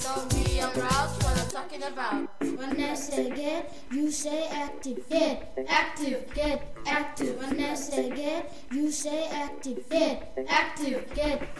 Don't be a grouch what I'm talking about. When I say get, you say active. Get active, get active. When I say get, you say active. Get active, get